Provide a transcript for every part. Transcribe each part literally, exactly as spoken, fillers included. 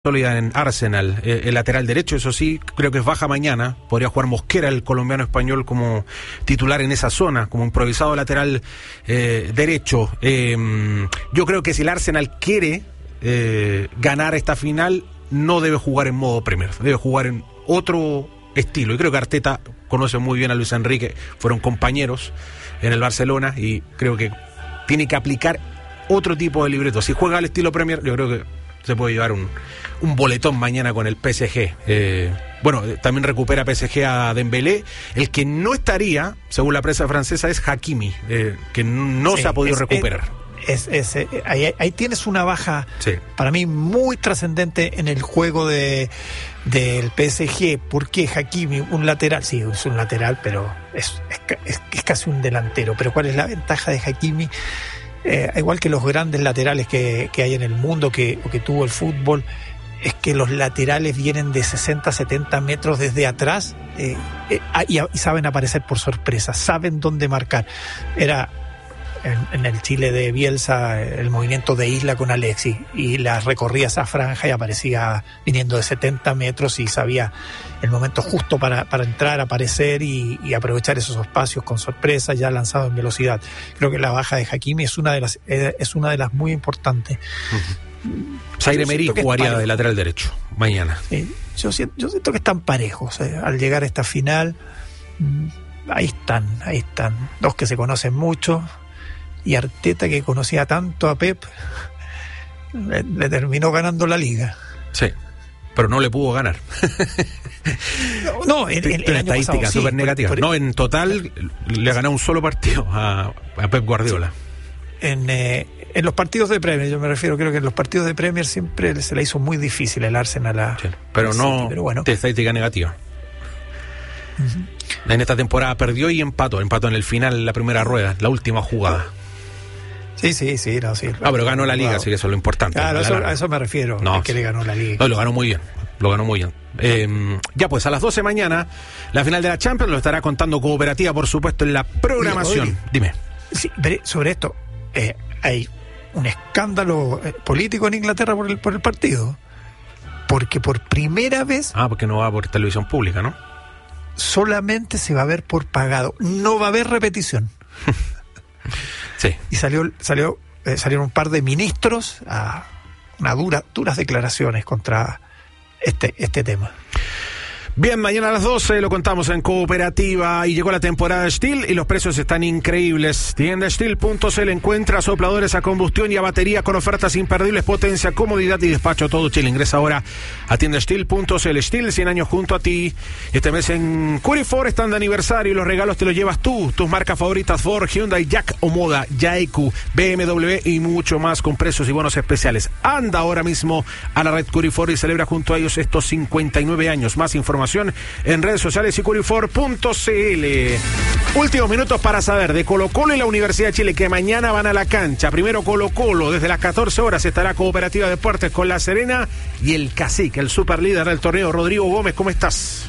sólida en Arsenal, eh, el lateral derecho, eso sí, creo que es baja mañana. Podría jugar Mosquera, el colombiano español, como titular en esa zona, como improvisado lateral eh, derecho. Eh, yo creo que si el Arsenal quiere eh, ganar esta final, no debe jugar en modo Premier, debe jugar en otro estilo. Y creo que Arteta conoce muy bien a Luis Enrique, fueron compañeros en el Barcelona, y creo que tiene que aplicar otro tipo de libreto. Si juega al estilo Premier, yo creo que se puede llevar un, un boletón mañana con el P S G. Eh, bueno, también recupera P S G a Dembélé. El que no estaría, según la prensa francesa, es Hakimi, eh, que no sí, se ha podido es, recuperar. Es, es, es, ahí, ahí tienes una baja, sí, para mí muy trascendente en el juego de del P S G. Porque Hakimi, un lateral, sí, es un lateral, pero es, es, es, es casi un delantero. Pero ¿cuál es la ventaja de Hakimi? Eh, igual que los grandes laterales que, que hay en el mundo, que, o que tuvo el fútbol, es que los laterales vienen de sesenta, setenta metros desde atrás eh, eh, y, y saben aparecer por sorpresa, saben dónde marcar. Era en, en el Chile de Bielsa el movimiento de Isla con Alexis, y la recorría esa franja y aparecía viniendo de setenta metros y sabía el momento justo para, para entrar, aparecer y, y aprovechar esos espacios con sorpresa, ya lanzado en velocidad. Creo que la baja de Hakimi es una de las es una de las muy importantes. Uh-huh. Zaire Emery jugaría de lateral derecho mañana. Sí, yo, siento, yo siento que están parejos eh, al llegar a esta final. Ahí están, ahí están. Dos que se conocen mucho, y Arteta, que conocía tanto a Pep, le, le terminó ganando la liga. Sí, pero no le pudo ganar. No, no en, en, en estadística súper sí, negativa. No, en total le ha ganado un solo partido a, a Pep Guardiola. Sí. En, eh, en los partidos de Premier, yo me refiero, creo que en los partidos de Premier siempre se le hizo muy difícil el Arsenal a, sí, pero no City, pero bueno. De estadística negativa. Uh-huh. En esta temporada perdió y empató, empató en el final, en la primera rueda, la última jugada. Sí, sí, sí, no, sí. Ah, pero ganó la liga, jugado. Así que eso es lo importante. Claro, eso, a eso me refiero, no, que sí. Le ganó la liga. No, lo ganó muy bien, lo ganó muy bien. Eh, ya pues, a las doce mañana, la final de la Champions, lo estará contando Cooperativa, por supuesto, en la programación. Oye, Dime. Sí, sobre esto, eh, hay un escándalo eh, político en Inglaterra por el, por el partido. Porque por primera vez... Ah, porque no va por televisión pública, ¿no? Solamente se va a ver por pagado. No va a haber repetición. Sí. Y salió, salió, eh, salieron un par de ministros a una dura, duras declaraciones contra este, este tema. Bien, mañana a las doce lo contamos en Cooperativa, y llegó la temporada de Stihl y los precios están increíbles. Tienda Stihl punto c l encuentra sopladores a combustión y a batería con ofertas imperdibles, potencia, comodidad y despacho a todo Chile. Ingresa ahora a tienda Stihl punto c l. Stihl, cien años junto a ti. Este mes en Curifor están de aniversario y los regalos te los llevas tú. Tus marcas favoritas: Ford, Hyundai, Jack o Moda, Jaiku, B M W y mucho más, con precios y bonos especiales. Anda ahora mismo a la red Curifor y celebra junto a ellos estos cincuenta y nueve años. Más información en redes sociales y curifor punto c l. Últimos minutos para saber de Colo Colo y la Universidad de Chile, que mañana van a la cancha. Primero Colo Colo, desde las catorce horas estará Cooperativa Deportes con La Serena y el Cacique, el superlíder del torneo. Rodrigo Gómez, ¿cómo estás?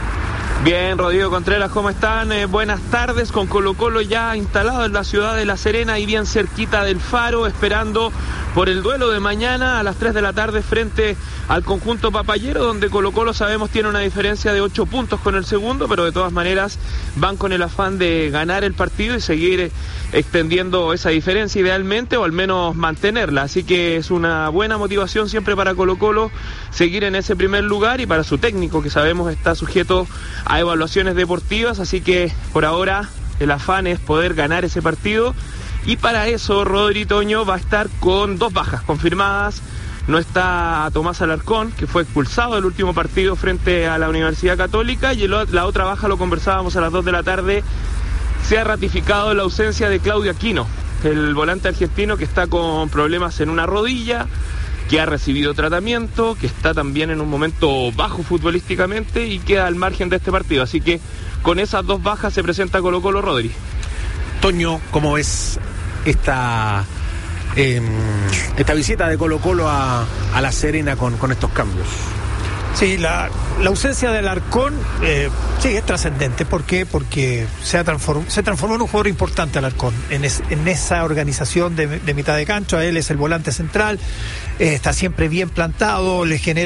Bien, Rodrigo Contreras, ¿cómo están? Eh, buenas tardes, con Colo Colo ya instalado en la ciudad de La Serena y bien cerquita del Faro, esperando por el duelo de mañana a las tres de la tarde frente al conjunto papayero, donde Colo Colo, sabemos, tiene una diferencia de ocho puntos con el segundo, pero de todas maneras van con el afán de ganar el partido y seguir extendiendo esa diferencia idealmente, o al menos mantenerla. Así que es una buena motivación siempre para Colo Colo seguir en ese primer lugar, y para su técnico, que sabemos está sujeto a evaluaciones deportivas, así que por ahora el afán es poder ganar ese partido, y para eso Rodri Toño va a estar con dos bajas confirmadas. No está Tomás Alarcón, que fue expulsado del último partido frente a la Universidad Católica, y el, la otra baja, lo conversábamos a las dos de la tarde, se ha ratificado la ausencia de Claudio Aquino, el volante argentino que está con problemas en una rodilla, que ha recibido tratamiento, que está también en un momento bajo futbolísticamente y queda al margen de este partido. Así que con esas dos bajas se presenta Colo Colo. Rodri. Toño, ¿cómo ves esta, eh, esta visita de Colo Colo a, a La Serena con, con estos cambios? Sí, la, la ausencia de Alarcón eh, sí es trascendente. ¿Por qué? Porque se, ha transform, se transformó en un jugador importante Alarcón en, es, en esa organización de, de mitad de cancha. Él es el volante central, eh, está siempre bien plantado, le genera